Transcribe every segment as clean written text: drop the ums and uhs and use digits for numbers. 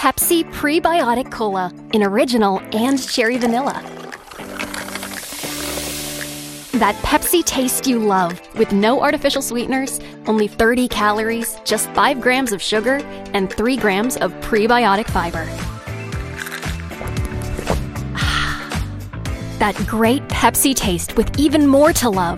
Pepsi Prebiotic Cola in original and cherry vanilla. That Pepsi taste you love, with no artificial sweeteners, only 30 calories, just 5 grams of sugar, and 3 grams of prebiotic fiber. That great Pepsi taste with even more to love.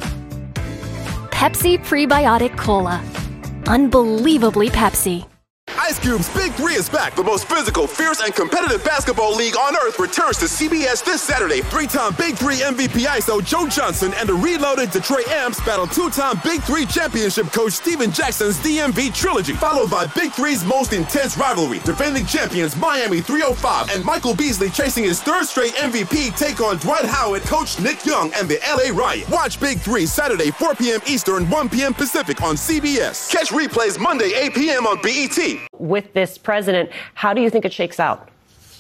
Pepsi Prebiotic Cola. Unbelievably Pepsi. Ice Cube's Big Three is back. The most physical, fierce, and competitive basketball league on earth returns to CBS this Saturday. 3-time Big Three MVP ISO Joe Johnson and the reloaded Detroit Amps battle 2-time Big Three championship coach Steven Jackson's DMV trilogy, followed by Big Three's most intense rivalry. Defending champions Miami 305 and Michael Beasley chasing his third straight MVP take on Dwight Howard, coach Nick Young, and the LA Riot. Watch Big Three Saturday 4 p.m. Eastern, 1 p.m. Pacific on CBS. Catch replays Monday 8 p.m. on BET. With this president, how do you think it shakes out?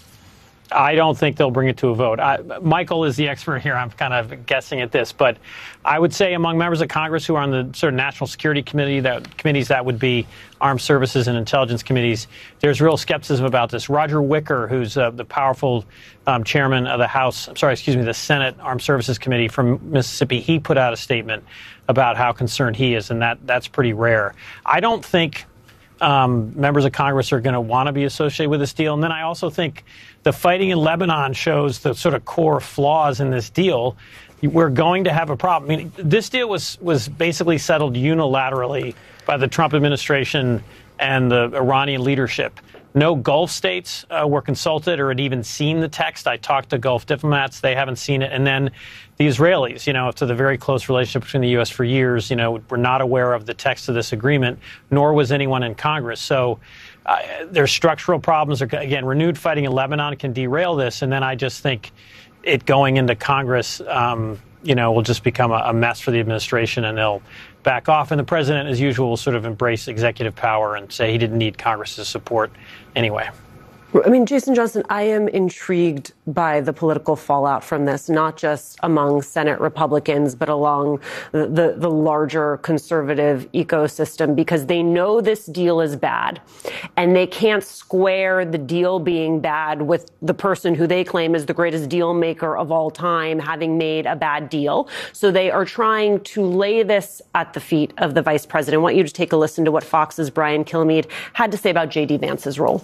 I don't think they'll bring it to a vote. Michael is the expert here. I'm kind of guessing at this, but I would say among members of Congress who are on the sort of national security committees that would be armed services and intelligence committees, there's real skepticism about this. Roger Wicker, who's the powerful chairman of the Senate Armed Services Committee from Mississippi, he put out a statement about how concerned he is, and that's pretty rare. I don't think members of Congress are going to want to be associated with this deal. And then I also think the fighting in Lebanon shows the sort of core flaws in this deal. We're going to have a problem. I mean, this deal was basically settled unilaterally by the Trump administration and the Iranian leadership. No Gulf states were consulted or had even seen the text. I talked to Gulf diplomats. They haven't seen it. And then the Israelis, to the very close relationship between the U.S. for years, were not aware of the text of this agreement, nor was anyone in Congress. So there's structural problems. Again, renewed fighting in Lebanon can derail this. And then I just think it going into Congress, will just become a mess for the administration, and they'll back off. And the president, as usual, will sort of embrace executive power and say he didn't need Congress's support anyway. I mean, Jason Johnson, I am intrigued by the political fallout from this, not just among Senate Republicans, but along the larger conservative ecosystem, because they know this deal is bad and they can't square the deal being bad with the person who they claim is the greatest deal maker of all time having made a bad deal. So they are trying to lay this at the feet of the vice president. I want you to take a listen to what Fox's Brian Kilmeade had to say about J.D. Vance's role.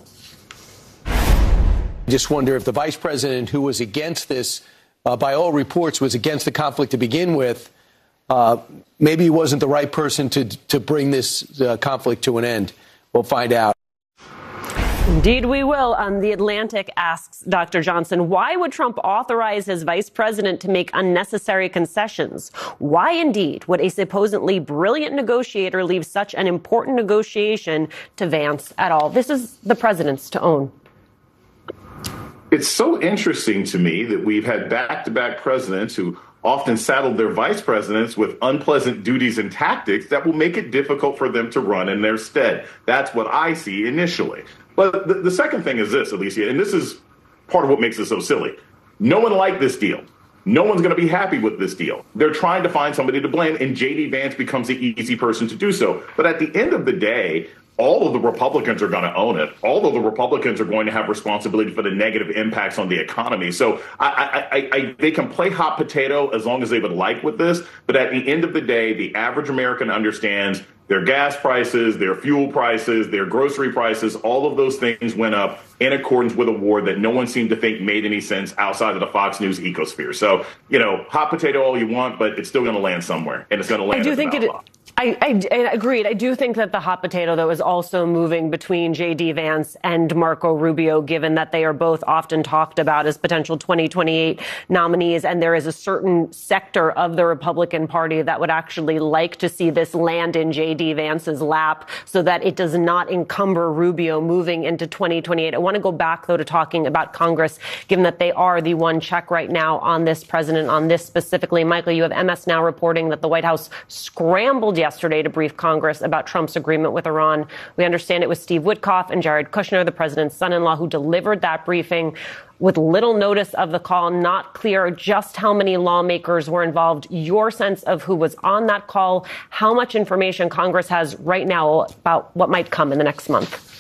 I just wonder if the vice president, who was against this, by all reports, was against the conflict to begin with, maybe he wasn't the right person to bring this conflict to an end. We'll find out. Indeed, we will. The Atlantic asks Dr. Johnson, why would Trump authorize his vice president to make unnecessary concessions? Why, indeed, would a supposedly brilliant negotiator leave such an important negotiation to Vance at all? This is the president's to own. It's so interesting to me that we've had back-to-back presidents who often saddled their vice presidents with unpleasant duties and tactics that will make it difficult for them to run in their stead. That's what I see initially. But the second thing is this, Alicia, and this is part of what makes it so silly. No one liked this deal. No one's going to be happy with this deal. They're trying to find somebody to blame, and J.D. Vance becomes the easy person to do so. But at the end of the day, all of the Republicans are going to own it. All of the Republicans are going to have responsibility for the negative impacts on the economy. So they can play hot potato as long as they would like with this. But at the end of the day, the average American understands their gas prices, their fuel prices, their grocery prices, all of those things went up in accordance with a war that no one seemed to think made any sense outside of the Fox News ecosphere. So, hot potato all you want, but it's still going to land somewhere, and it's going to land. I agreed. I do think that the hot potato, though, is also moving between J.D. Vance and Marco Rubio, given that they are both often talked about as potential 2028 nominees. And there is a certain sector of the Republican Party that would actually like to see this land in J.D. Vance's lap so that it does not encumber Rubio moving into 2028. I want to go back, though, to talking about Congress, given that they are the one check right now on this president, on this specifically. Michael, you have MS Now reporting that the White House scrambled yesterday to brief Congress about Trump's agreement with Iran. We understand it was Steve Witkoff and Jared Kushner, the president's son-in-law, who delivered that briefing with little notice of the call. Not clear just how many lawmakers were involved. Your sense of who was on that call, how much information Congress has right now about what might come in the next month?